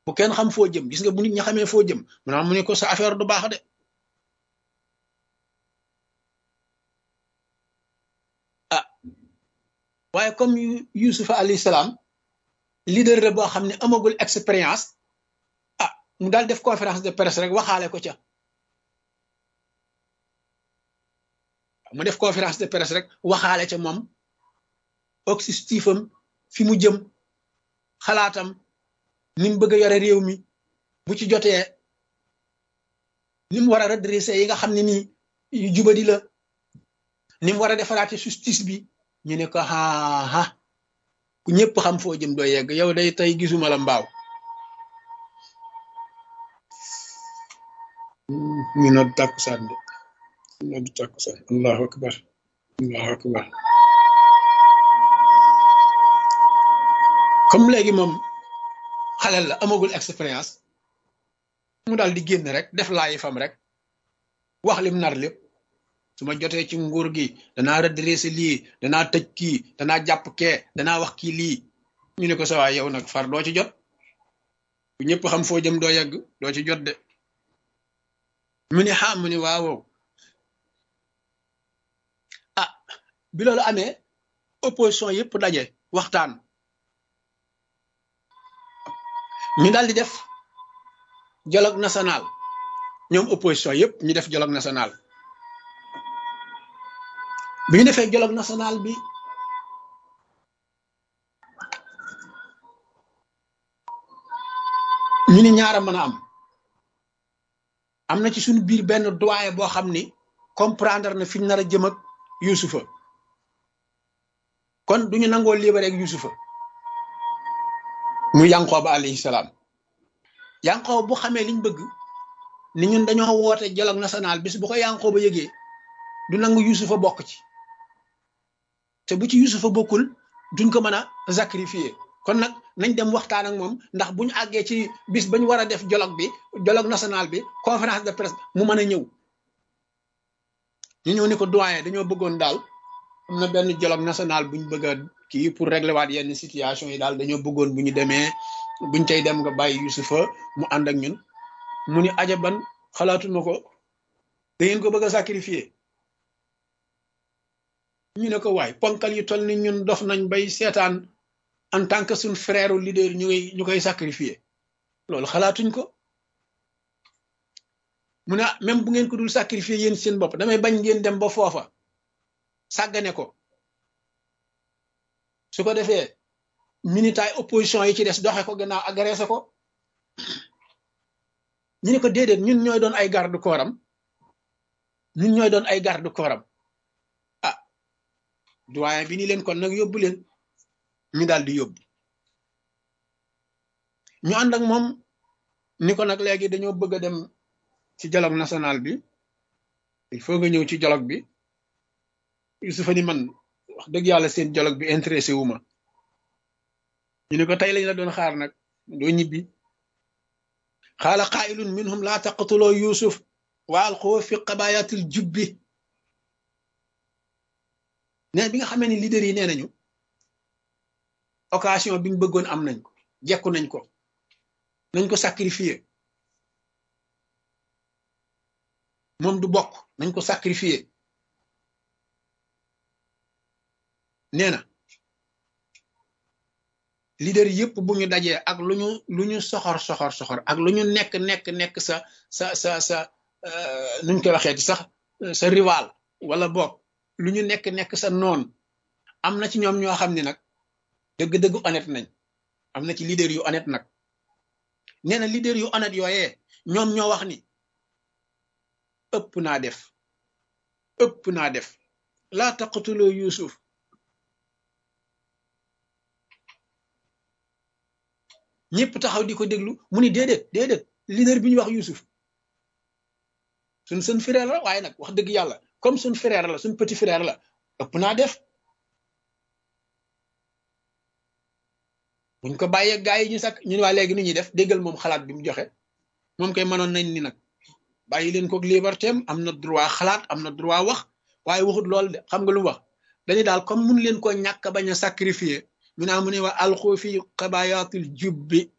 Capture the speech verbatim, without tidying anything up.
bu kenn xam foo jëm gis nga bu nit ñi xamee foo jëm mu naa mu ne ko sa affaire du baax de ah waaye comme Yusufa alayhi salaam leader la boo xam ne amagul expérience ah mu daal def conférence de presse rek waxaale ko ca mu def conférence de presse rek waxaale ca moom objectifam fi mu jëm xalaatam ni mu bëgg a yore réew mi bu ci jotee ni mu war a redresser yi nga xam ne nii yu jubadi la ni mu war a defaraate justice bi ñu ne ko aa ku ñëpp xam foo jëm doo yegg yow day tey gisuma la mbaaw ñu nodd tàkkusaan de nodd tàkkusaan allahu akbar allahu akbar comme léegi moom xalel la amagul expérience mu daal di génn rek def laayi fam rek wax lim nar lépp su ma jotee ci nguur gi danaa redresser lii danaa tëj kii danaa jàpp kee danaa wax kii lii ñu ne ko sa waay yow nag far doo ci jot bu ñëpp xam foo jëm doo yegg doo ci jot de mu ne xam mu ne waaw ah bi loolu amee opposition yëpp daje waxtaan ñu daal di def dialogue national ñoom opposition yëpp ñu def dialogue national bi ñu defee dialogue national bi ñu ni ñaara mën a am am na ci suñu biir benn doyen boo xam ni comprendre na fi ñu nar a jëm ak Yusufa kon duñu nangoo libéré ak Yusufa mu Yanqooba alayhi salaam Yanqooba bu xamee liñ bëgg ni ñun dañoo woote dialogue national bis bu ko Yanqooba yëgee du nangu Yusufa bokk ci te bu ci Yusufa bokkul duñ ko mën a sacrifier kon nag nañ dem waxtaan ak moom ndax bu ñu àggee ci bis ba ñu war a def dialogue bi dialogue national bi conférence de presse mu mën a ñëw ñu ñëw ni ko doyen dañoo bëggoon daal am na benn dialogue national bu ñu bëgg a kii pour régler waat yenn situation yi daal dañoo bëggoon bu ñu demee buñ cay dem nga bàyyi Yusufa mu ànd ak ñun mu ni ajaban xalaatuma ko da ngeen ko bëgg a sacrifier ñu ne ko waay ponkal yu toll ni ñun dof nañ bay seetaan en tant que suñ frère leader ñu koy ñu koy sacrifier loolu xalaatuñ ko mu ne même bu ngeen ko dul sacrifier yéen seen bopp damay bañ ngeen dem ba foofa sàggane ko su ko defee militaay opposition yi ci des doxe ko gannaaw agressé ko ñu ne ko déedéet ñun ñooy doon ay garde corps am ñun ñooy doon ay garde corps am ah doyen bi ni leen kon nag yóbbu leen ñu daal di yóbbu ñu ànd ak moom ni ko nag léegi dañoo bëgg a dem ci dialogue national bi il faut nga ñëw ci dialogue bi Yusufa ni man wax dëgg yàlla seen dialogue bi intéressé wu ma ñu ne ko tey lañ la doon xaar nag doo ñibbi xaala qaa'ilun minhum laa taqtuloo Yusuf wa alquuhu fi qabayatil jubbi ne bi nga xamee ni leader yi nee nañu occasion bi ñu bëggoon am nañ ko jekku nañ ko nañ ko sacrifier moom du bokk nañ ko sacrifier nee na leader yëpp bu ñu dajee ak lu ñu lu ñu soxor soxor soxor ak lu ñu nekk nekk nekk sa sa sa sa nuñ koy waxee ci sax sa rival wala bokk lu ñu nekk nekk sa noon am na ci ñoom ñoo xam ne nag dëgg-dëgg honnête nañ am na ci leader yu honnête nag nee na leader yu honnête yooyee ñoom ñoo wax ni ëpp naa def ëpp naa def laa taqtuloo Yusuf ñëpp taxaw di ko déglu mu ni déedéet déedéet leader bi ñu wax Yusuf suñ suñ frère la waaye nag wax dëgg yàlla comme suñ frère la suñ petit frère la ëpp naa def buñ ko bàyyee gaa yi ñu sakk ñun waa léegi ni ñuy def déggal moom xalaat bi mu joxe moom kay mënoon nañ ni nag bàyyi leen ko liberté am na droit xalaat am na droit wax waaye waxut loolu de xam nga lu mu wax dañu daal comme mun leen ko ñàkk bañ a sacrifier mu naa mu ne wa alxu fi qabayatil jubbi